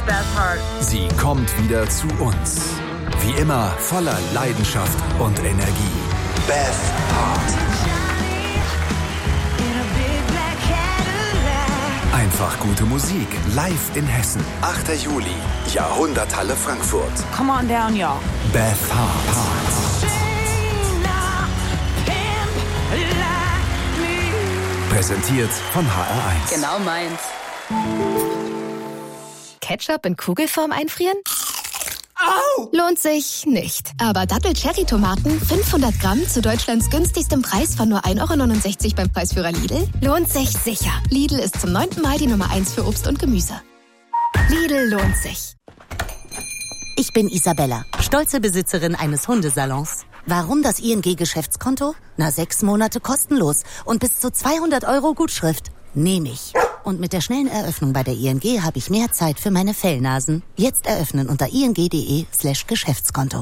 Beth Hart. Sie kommt wieder zu uns. Wie immer voller Leidenschaft und Energie. Beth Hart. Einfach gute Musik. Live in Hessen. 8. Juli. Jahrhunderthalle Frankfurt. Come on down, y'all. Beth Hart. Präsentiert von HR1. Genau meins. Ketchup in Kugelform einfrieren? Au! Lohnt sich nicht. Aber Double-Cherry-Tomaten, 500 Gramm zu Deutschlands günstigstem Preis von nur 1,69 € beim Preisführer Lidl, lohnt sich sicher. Lidl ist zum 9. Mal die Nummer 1 für Obst und Gemüse. Lidl lohnt sich. Ich bin Isabella, stolze Besitzerin eines Hundesalons. Warum das ING-Geschäftskonto? 6 Monate kostenlos und bis zu 200 € Gutschrift. Nehme ich. Und mit der schnellen Eröffnung bei der ING habe ich mehr Zeit für meine Fellnasen. Jetzt eröffnen unter ing.de/Geschäftskonto.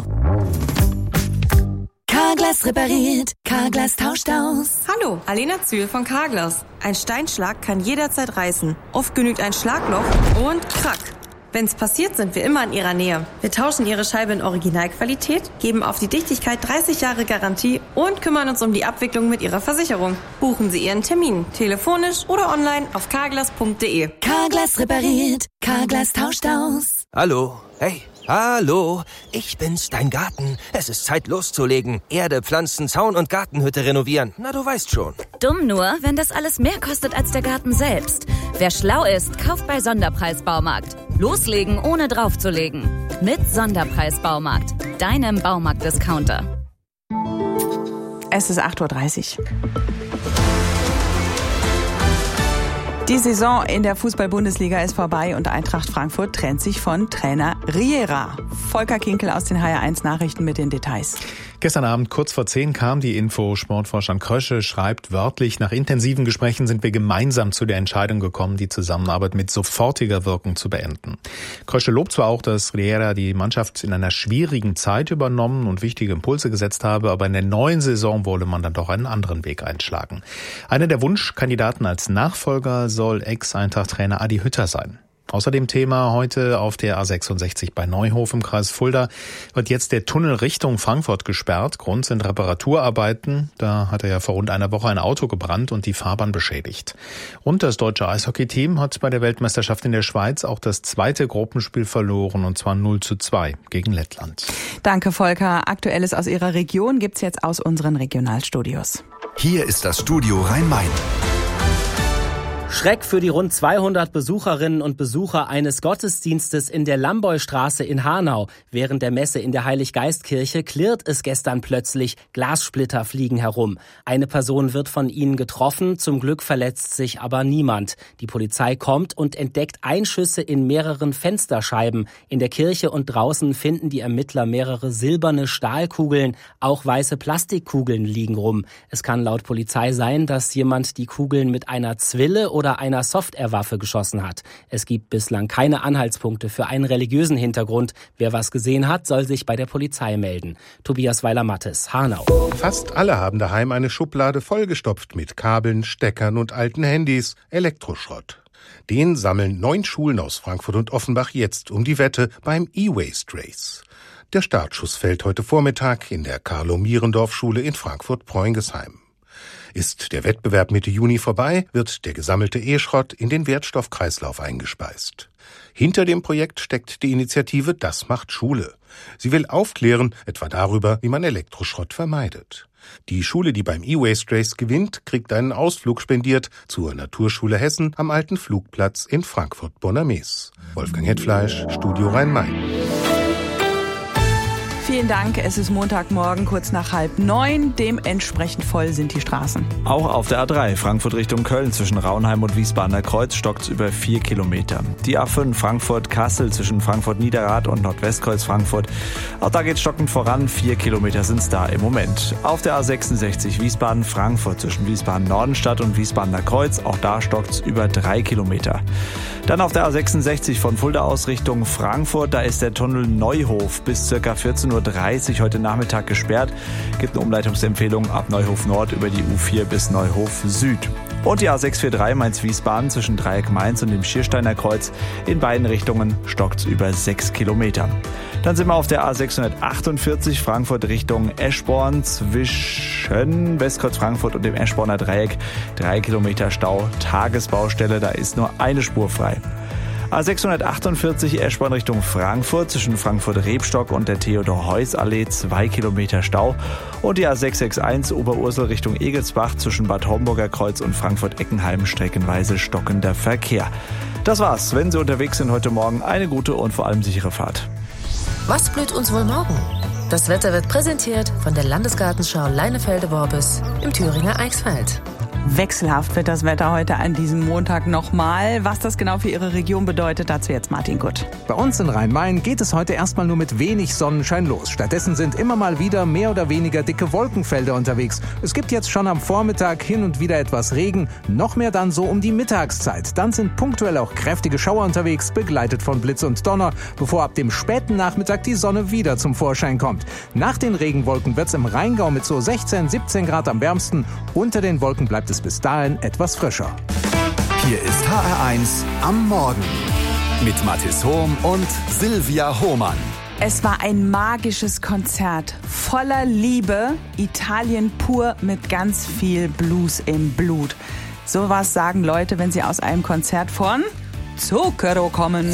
Carglass repariert, Carglass tauscht aus. Hallo, Alena Zühl von Carglass. Ein Steinschlag kann jederzeit reißen. Oft genügt ein Schlagloch und krack. Wenn's passiert, sind wir immer in Ihrer Nähe. Wir tauschen Ihre Scheibe in Originalqualität, geben auf die Dichtigkeit 30 Jahre Garantie und kümmern uns um die Abwicklung mit Ihrer Versicherung. Buchen Sie Ihren Termin, telefonisch oder online auf carglass.de. Carglass repariert, Carglass tauscht aus. Hallo, hey, hallo, ich bin's, dein Garten. Es ist Zeit loszulegen. Erde, Pflanzen, Zaun und Gartenhütte renovieren. Na, du weißt schon. Dumm nur, wenn das alles mehr kostet als der Garten selbst. Wer schlau ist, kauft bei Sonderpreis Baumarkt. Loslegen, ohne draufzulegen. Mit Sonderpreis Baumarkt, deinem Baumarkt-Discounter. Es ist 8:30 Uhr. Die Saison in der Fußball-Bundesliga ist vorbei und Eintracht Frankfurt trennt sich von Trainer Riera. Volker Kinkel aus den HR1 Nachrichten mit den Details. Gestern Abend kurz vor 10 kam die Info. Sportvorstand Krösche schreibt wörtlich: Nach intensiven Gesprächen sind wir gemeinsam zu der Entscheidung gekommen, die Zusammenarbeit mit sofortiger Wirkung zu beenden. Krösche lobt zwar auch, dass Riera die Mannschaft in einer schwierigen Zeit übernommen und wichtige Impulse gesetzt habe, aber in der neuen Saison wolle man dann doch einen anderen Weg einschlagen. Einer der Wunschkandidaten als Nachfolger soll Ex-Eintracht-Trainer Adi Hütter sein. Außerdem Thema heute auf der A66 bei Neuhof im Kreis Fulda wird jetzt der Tunnel Richtung Frankfurt gesperrt. Grund sind Reparaturarbeiten. Da hatte ja vor rund einer Woche ein Auto gebrannt und die Fahrbahn beschädigt. Und das deutsche Eishockey-Team hat bei der Weltmeisterschaft in der Schweiz auch das zweite Gruppenspiel verloren, und zwar 0:2 gegen Lettland. Danke, Volker. Aktuelles aus Ihrer Region gibt's jetzt aus unseren Regionalstudios. Hier ist das Studio Rhein-Main. Schreck für die rund 200 Besucherinnen und Besucher eines Gottesdienstes in der Lamboystraße in Hanau. Während der Messe in der Heiliggeistkirche klirrt es gestern plötzlich, Glassplitter fliegen herum. Eine Person wird von ihnen getroffen, zum Glück verletzt sich aber niemand. Die Polizei kommt und entdeckt Einschüsse in mehreren Fensterscheiben. In der Kirche und draußen finden die Ermittler mehrere silberne Stahlkugeln, auch weiße Plastikkugeln liegen rum. Es kann laut Polizei sein, dass jemand die Kugeln mit einer Zwille oder einer Software-Waffe geschossen hat. Es gibt bislang keine Anhaltspunkte für einen religiösen Hintergrund. Wer was gesehen hat, soll sich bei der Polizei melden. Tobias Weiler-Mattes, Hanau. Fast alle haben daheim eine Schublade vollgestopft mit Kabeln, Steckern und alten Handys, Elektroschrott. Den sammeln 9 Schulen aus Frankfurt und Offenbach jetzt um die Wette beim E-Waste Race. Der Startschuss fällt heute Vormittag in der Carlo-Mierendorf-Schule in Frankfurt-Preungesheim. Ist der Wettbewerb Mitte Juni vorbei, wird der gesammelte E-Schrott in den Wertstoffkreislauf eingespeist. Hinter dem Projekt steckt die Initiative Das macht Schule. Sie will aufklären, etwa darüber, wie man Elektroschrott vermeidet. Die Schule, die beim E-Waste Race gewinnt, kriegt einen Ausflug spendiert zur Naturschule Hessen am alten Flugplatz in Frankfurt-Bonnermees. Wolfgang Hetfleisch, Studio Rhein-Main. Vielen Dank. Es ist Montagmorgen, kurz nach 8:30. Dementsprechend voll sind die Straßen. Auch auf der A3 Frankfurt Richtung Köln zwischen Raunheim und Wiesbadener Kreuz stockt's über 4 Kilometer. Die A5 Frankfurt-Kassel zwischen Frankfurt-Niederrad und Nordwestkreuz Frankfurt. Auch da geht's stockend voran. 4 Kilometer sind's da im Moment. Auf der A66 Wiesbaden-Frankfurt zwischen Wiesbaden-Nordenstadt und Wiesbadener Kreuz. Auch da stockt's über 3 Kilometer. Dann auf der A66 von Fulda aus Richtung Frankfurt. Da ist der Tunnel Neuhof bis ca. 14:30 18.30 Uhr heute Nachmittag gesperrt. Gibt eine Umleitungsempfehlung ab Neuhof Nord über die U4 bis Neuhof Süd. Und die A643 Mainz-Wiesbaden zwischen Dreieck Mainz und dem Schiersteiner Kreuz. In beiden Richtungen stockt's über 6 Kilometer. Dann sind wir auf der A648 Frankfurt Richtung Eschborn zwischen Westkreuz Frankfurt und dem Eschborner Dreieck. 3 Kilometer Stau, Tagesbaustelle, da ist nur eine Spur frei. A648 Eschborn Richtung Frankfurt zwischen Frankfurt-Rebstock und der Theodor-Heuss-Allee 2 Kilometer Stau. Und die A661 Oberursel Richtung Egelsbach zwischen Bad Homburger Kreuz und Frankfurt-Eckenheim streckenweise stockender Verkehr. Das war's. Wenn Sie unterwegs sind heute Morgen, eine gute und vor allem sichere Fahrt. Was blüht uns wohl morgen? Das Wetter wird präsentiert von der Landesgartenschau Leinefelde-Worbis im Thüringer Eichsfeld. Wechselhaft wird das Wetter heute an diesem Montag nochmal. Was das genau für Ihre Region bedeutet, dazu jetzt Martin Gutt. Bei uns in Rhein-Main geht es heute erstmal nur mit wenig Sonnenschein los. Stattdessen sind immer mal wieder mehr oder weniger dicke Wolkenfelder unterwegs. Es gibt jetzt schon am Vormittag hin und wieder etwas Regen, noch mehr dann so um die Mittagszeit. Dann sind punktuell auch kräftige Schauer unterwegs, begleitet von Blitz und Donner, bevor ab dem späten Nachmittag die Sonne wieder zum Vorschein kommt. Nach den Regenwolken wird es im Rheingau mit so 16, 17 Grad am wärmsten. Unter den Wolken bleibt es bis dahin etwas frischer. Hier ist HR1 am Morgen mit Mathis Hohm und Silvia Hohmann. Es war ein magisches Konzert voller Liebe, Italien pur mit ganz viel Blues im Blut. Sowas sagen Leute, wenn sie aus einem Konzert von Zucchero kommen.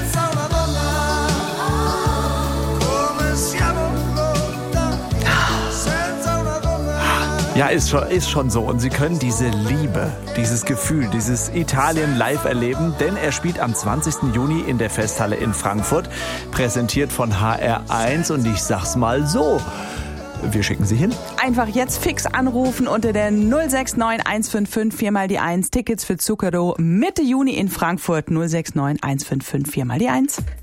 Ja, ist schon so. Und Sie können diese Liebe, dieses Gefühl, dieses Italien live erleben, denn er spielt am 20. Juni in der Festhalle in Frankfurt, präsentiert von HR1 und ich sag's mal so. Wir schicken Sie hin. Einfach jetzt fix anrufen unter der 069 155 4 mal die 1. Tickets für Zucchero Mitte Juni in Frankfurt 069 155 4 mal die 1.